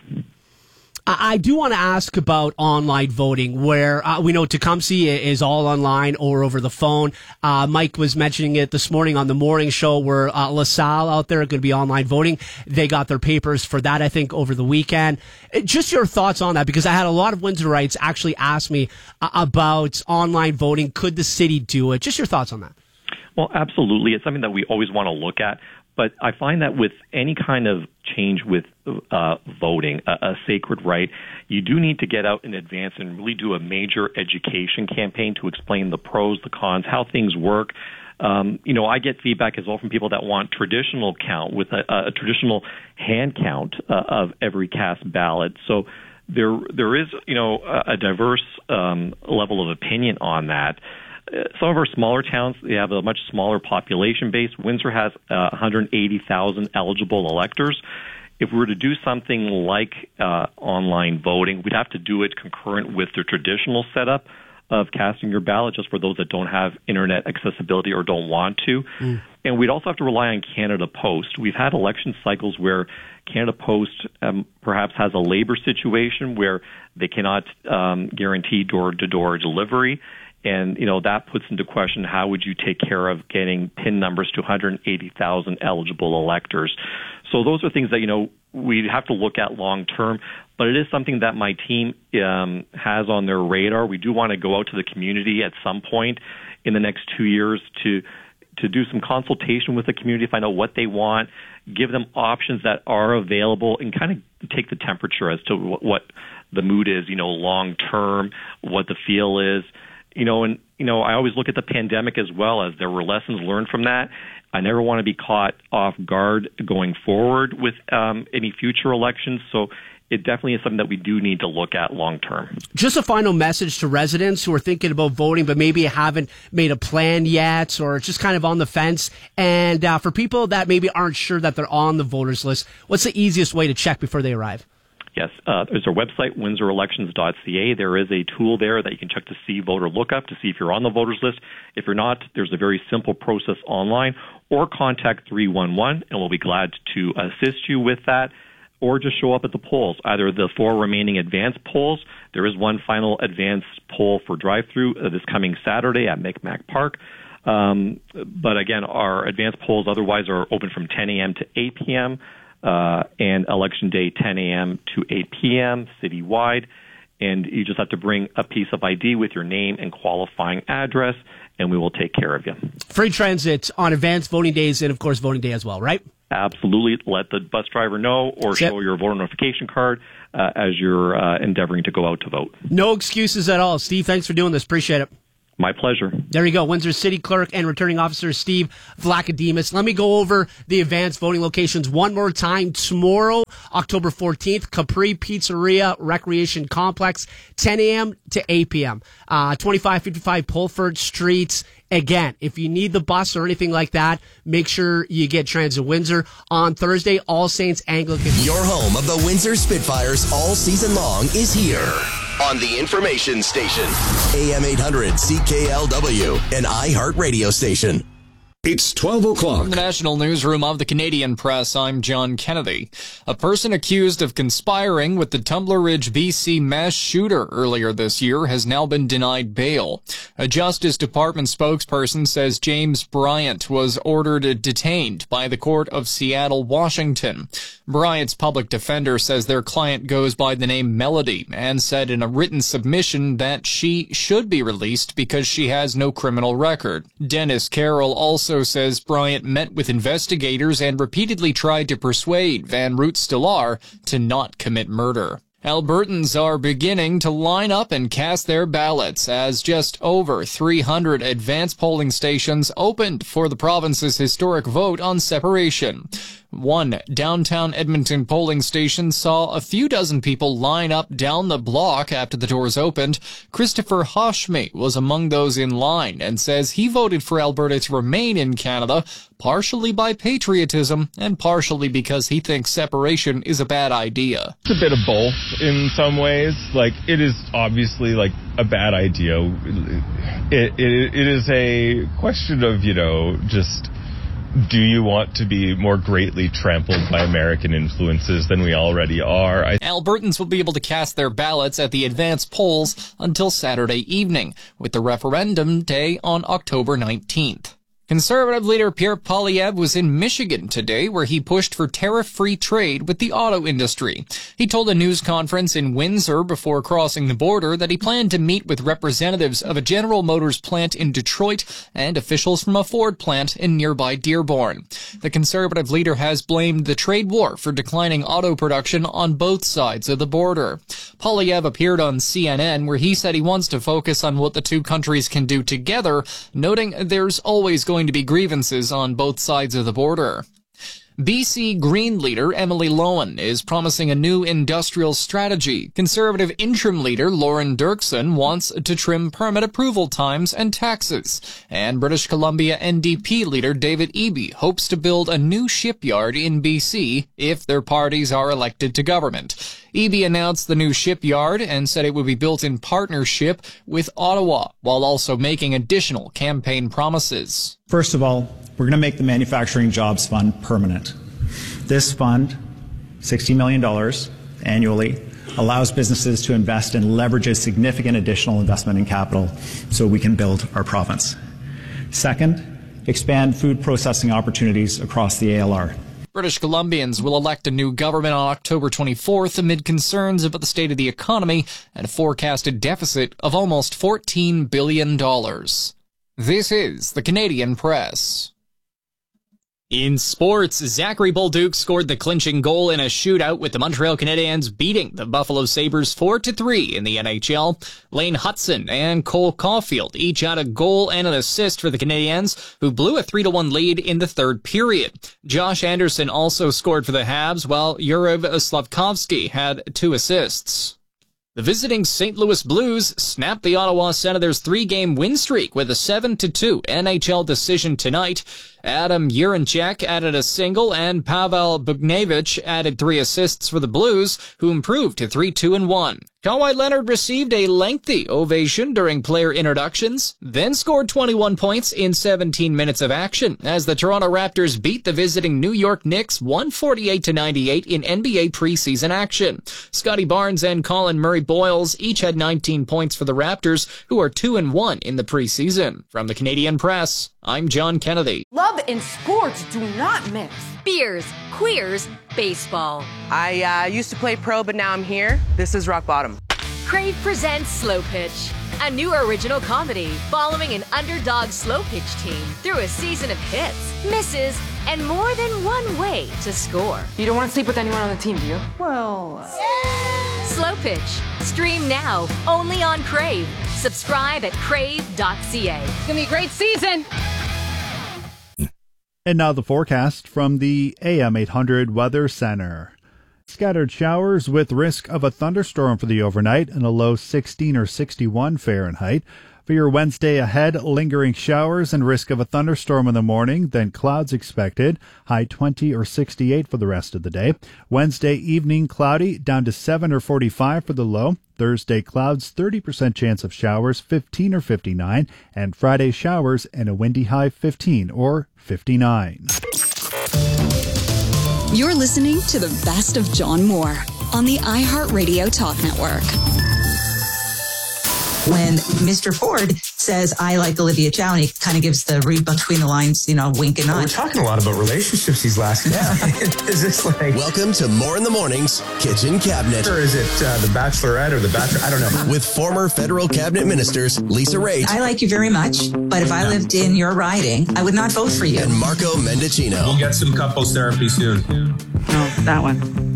I do want to ask about online voting, where we know Tecumseh is all online or over the phone. Mike was mentioning it this morning on the morning show, where LaSalle out there are going to be online voting. They got their papers for that, I think, over the weekend. Just your thoughts on that, because I had a lot of Windsorites actually ask me about online voting. Could the city do it? Just your thoughts on that. Well, absolutely. It's something that we always want to look at. But I find that with any kind of change with voting, a sacred right, you do need to get out in advance and really do a major education campaign to explain the pros, the cons, how things work. I get feedback as well from people that want traditional count with a traditional hand count of every cast ballot. So there is, a diverse level of opinion on that. Some of our smaller towns, they have a much smaller population base. Windsor has 180,000 eligible electors. If we were to do something like online voting, we'd have to do it concurrent with the traditional setup of casting your ballot, just for those that don't have internet accessibility or don't want to. And we'd also have to rely on Canada Post. We've had election cycles where Canada Post perhaps has a labor situation where they cannot guarantee door-to-door delivery. And, that puts into question, how would you take care of getting PIN numbers to 180,000 eligible electors? So those are things that, we'd have to look at long term, but it is something that my team has on their radar. We do want to go out to the community at some point in the next 2 years to do some consultation with the community, find out what they want, give them options that are available, and kind of take the temperature as to what the mood is, long term, what the feel is. I always look at the pandemic as well, as there were lessons learned from that. I never want to be caught off guard going forward with any future elections. So it definitely is something that we do need to look at long term. Just a final message to residents who are thinking about voting, but maybe haven't made a plan yet, or just kind of on the fence. And for people that maybe aren't sure that they're on the voters list, what's the easiest way to check before they arrive? Yes, there's our website, windsorelections.ca. There is a tool there that you can check to see voter lookup to see if you're on the voters list. If you're not, there's a very simple process online, or contact 311, and we'll be glad to assist you with that. or just show up at the polls, either the 4 remaining advanced polls. There is one final advanced poll for drive-through this coming Saturday at Micmac Park. But again, our advanced polls otherwise are open from 10 a.m. to 8 p.m. And Election Day 10 a.m. to 8 p.m. citywide. And you just have to bring a piece of ID with your name and qualifying address, and we will take care of you. Free transit on advanced voting days and, of course, voting day as well, right? Absolutely. Let the bus driver know or show your voter notification card as you're endeavoring to go out to vote. No excuses at all. Steve, thanks for doing this. Appreciate it. My pleasure. There you go. Windsor City Clerk and Returning Officer Steve Vlachodimos. Let me go over the advanced voting locations one more time. Tomorrow, October 14th, Capri Pizzeria Recreation Complex, 10 a.m. to 8 p.m. 2555 Pulford Street. Again, if you need the bus or anything like that, make sure you get Transit Windsor. On Thursday, All Saints Anglican. Your home of the Windsor Spitfires all season long is here on the information station. AM 800 CKLW, an iHeart radio station. It's 12 o'clock. From the National Newsroom of the Canadian Press, I'm John Kennedy. A person accused of conspiring with the Tumbler Ridge, BC mass shooter earlier this year has now been denied bail. A Justice Department spokesperson says James Bryant was ordered detained by the Court of Seattle, Washington. Bryant's public defender says their client goes by the name Melody and said in a written submission that she should be released because she has no criminal record. Dennis Carroll also says Bryant met with investigators and repeatedly tried to persuade Van Root-Stellar to not commit murder. Albertans are beginning to line up and cast their ballots as just over 300 advanced polling stations opened for the province's historic vote on separation. One downtown Edmonton polling station saw a few dozen people line up down the block after the doors opened. Christopher Hoshme was among those in line and says he voted for Alberta to remain in Canada, partially by patriotism and partially because he thinks separation is a bad idea. It's a bit of both in some ways. Like, it is obviously like a bad idea. It is a question of, just, do you want to be more greatly trampled by American influences than we already are? Albertans will be able to cast their ballots at the advanced polls until Saturday evening, with the referendum day on October 19th. Conservative leader Pierre Poilievre was in Michigan today, where he pushed for tariff-free trade with the auto industry. He told a news conference in Windsor before crossing the border that he planned to meet with representatives of a General Motors plant in Detroit and officials from a Ford plant in nearby Dearborn. The conservative leader has blamed the trade war for declining auto production on both sides of the border. Poilievre appeared on CNN, where he said he wants to focus on what the two countries can do together, noting there's always going to be grievances on both sides of the border. BC Green leader Emily Lowen is promising a new industrial strategy. Conservative interim leader Lauren Dirksen wants to trim permit approval times and taxes. And British Columbia NDP leader David Eby hopes to build a new shipyard in BC if their parties are elected to government. Eby announced the new shipyard and said it would be built in partnership with Ottawa, while also making additional campaign promises. First of all, we're going to make the Manufacturing Jobs Fund permanent. This fund, $60 million annually, allows businesses to invest and leverages significant additional investment in capital so we can build our province. Second, expand food processing opportunities across the ALR. British Columbians will elect a new government on October 24th amid concerns about the state of the economy and a forecasted deficit of almost $14 billion. This is the Canadian Press. In sports, Zachary Bolduc scored the clinching goal in a shootout with the Montreal Canadiens beating the Buffalo Sabres 4-3 in the NHL. Lane Hutson and Cole Caulfield each had a goal and an assist for the Canadiens, who blew a 3-1 lead in the third period. Josh Anderson also scored for the Habs, while Yuriv Slavkovsky had 2 assists. The visiting St. Louis Blues snapped the Ottawa Senators' 3-game win streak with a 7-2 NHL decision tonight. Adam Jurinchek added a single, and Pavel Bugnevich added 3 assists for the Blues, who improved to 3-2-1. Kawhi Leonard received a lengthy ovation during player introductions, then scored 21 points in 17 minutes of action as the Toronto Raptors beat the visiting New York Knicks 148-98 in NBA preseason action. Scotty Barnes and Colin Murray-Boyles each had 19 points for the Raptors, who are 2-1 in the preseason. From the Canadian Press, I'm John Kennedy. Love and sports do not mix. Beers, queers, baseball. I used to play pro, but now I'm here. This is Rock Bottom. Crave presents Slow Pitch, a new original comedy following an underdog slow pitch team through a season of hits, misses, and more than one way to score. You don't want to sleep with anyone on the team, do you? Well... Slow Pitch. Stream now, only on Crave. Subscribe at crave.ca. It's going to be a great season. And now the forecast from the AM 800 Weather Center. Scattered showers with risk of a thunderstorm for the overnight and a low 16 or 61 Fahrenheit. For your Wednesday ahead, lingering showers and risk of a thunderstorm in the morning, then clouds expected, high 20 or 68 for the rest of the day. Wednesday evening, cloudy, down to 7 or 45 for the low. Thursday, clouds, 30% chance of showers, 15 or 59. And Friday, showers and a windy high, 15 or 59. You're listening to the best of John Moore on the iHeartRadio Talk Network. When Mr. Ford says, I like Olivia Chow, and he kind of gives the read between the lines, wink and nod. We're talking a lot about relationships these last days. Yeah. Is this like... Welcome to More in the Morning's Kitchen Cabinet. Or is it The Bachelorette or The Bachelor? I don't know. With former federal cabinet ministers Lisa Raitt. I like you very much, but if I lived in your riding, I would not vote for you. And Marco Mendicino. We'll get some couples therapy soon. Oh, that one.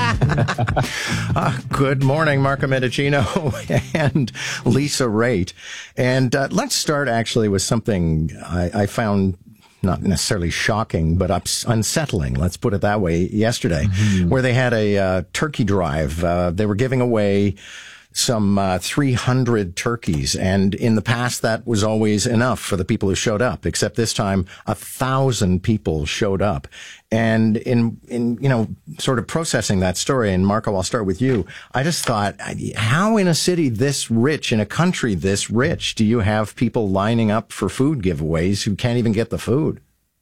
Good morning, Marco Mendicino and Lisa Raitt. And let's start actually with something I found not necessarily shocking, but unsettling, let's put it that way, yesterday, where they had a turkey drive. They were giving away some 300 turkeys, and in the past that was always enough for the people who showed up, except this time 1,000 people showed up. And in sort of processing that story, and Marco, I'll start with you, I just thought, how in a city this rich, in a country this rich, do you have people lining up for food giveaways who can't even get the food?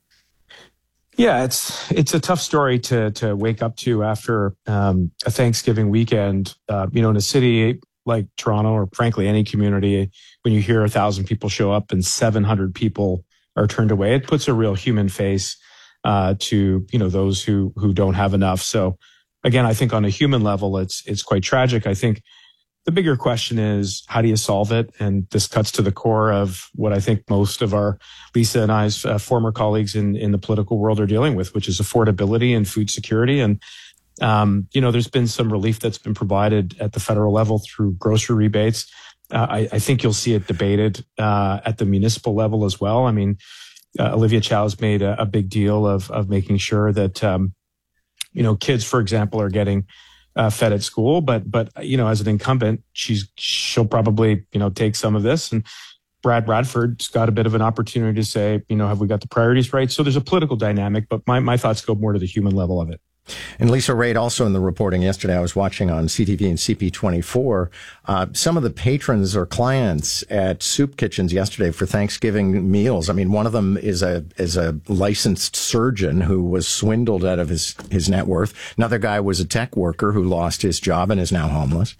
Yeah, it's a tough story to wake up to after a Thanksgiving weekend. In a city like Toronto, or frankly any community, when you hear 1,000 people show up and 700 people are turned away, it puts a real human face to those who don't have enough. So again, I think on a human level, it's quite tragic. I think the bigger question is, how do you solve it? And this cuts to the core of what I think most of our Lisa and I's former colleagues in the political world are dealing with, which is affordability and food security. And, there's been some relief that's been provided at the federal level through grocery rebates. I think you'll see it debated at the municipal level as well. I mean, Olivia Chow's made a big deal of making sure that, kids, for example, are getting fed at school, but as an incumbent, she'll probably take some of this. And Brad Bradford's got a bit of an opportunity to say, have we got the priorities right? So there's a political dynamic, but my thoughts go more to the human level of it. And Lisa Raitt, also in the reporting yesterday, I was watching on CTV and CP24, some of the patrons or clients at soup kitchens yesterday for Thanksgiving meals. I mean, one of them is a licensed surgeon who was swindled out of his net worth. Another guy was a tech worker who lost his job and is now homeless.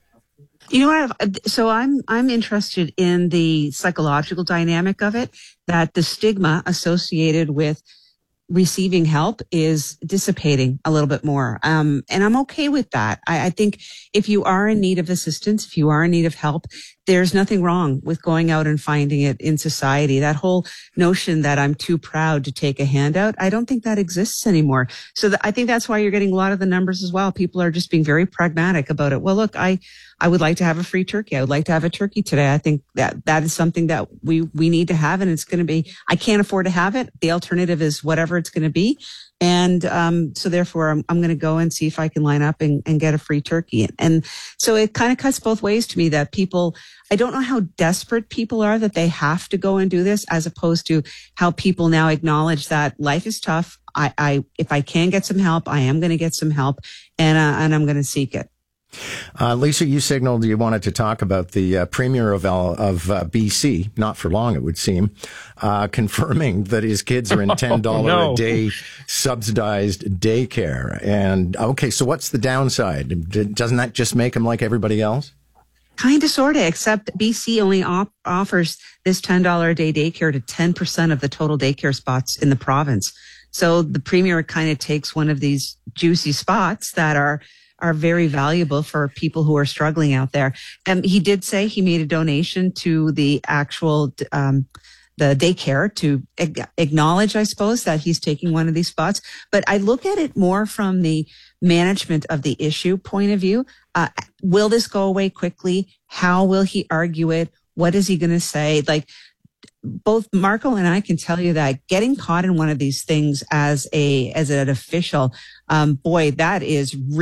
So I'm interested in the psychological dynamic of it, that the stigma associated with receiving help is dissipating a little bit more. And I'm okay with that. I think if you are in need of assistance, if you are in need of help, there's nothing wrong with going out and finding it in society. That whole notion that I'm too proud to take a handout, I don't think that exists anymore. So I think that's why you're getting a lot of the numbers as well. People are just being very pragmatic about it. Well, look, I would like to have a free turkey. I would like to have a turkey today. I think that is something that we need to have, and it's going to be, I can't afford to have it. The alternative is whatever it's going to be. And so therefore, I'm going to go and see if I can line up and get a free turkey. And so it kind of cuts both ways to me that people, I don't know how desperate people are that they have to go and do this, as opposed to how people now acknowledge that life is tough. If I can get some help, I am going to get some help, and I'm going to seek it. Lisa, you signaled you wanted to talk about the Premier of BC, not for long, it would seem, confirming that his kids are in $10 a day subsidized daycare. And okay, so what's the downside? Doesn't that just make him like everybody else? Kind of, sort of, except BC only offers this $10 a day daycare to 10% of the total daycare spots in the province. So the Premier kind of takes one of these juicy spots that are very valuable for people who are struggling out there. And he did say he made a donation to the actual, the daycare to acknowledge, I suppose, that he's taking one of these spots. But I look at it more from the management of the issue point of view. Will this go away quickly? How will he argue it? What is he going to say? Like, both Marco and I can tell you that getting caught in one of these things as an official, boy, that is